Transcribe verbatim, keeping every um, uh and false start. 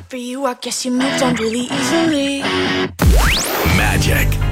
For you, I guess you moved on really easily. Magic.